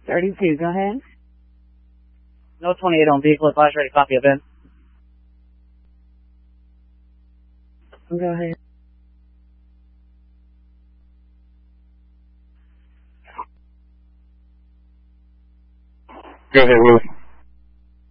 32, go ahead. No 28 on vehicle advice, ready, copy, event. Go ahead. Go ahead, Will.